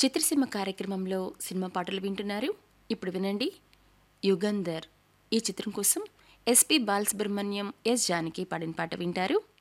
చిత్రసీమ కార్యక్రమంలో సినిమా పాటలు వింటున్నారు. ఇప్పుడు వినండి యుగంధర్. ఈ చిత్రం కోసం ఎస్పి బాలసుబ్రహ్మణ్యం, ఎస్ జానకి పాడిన పాట వింటారు.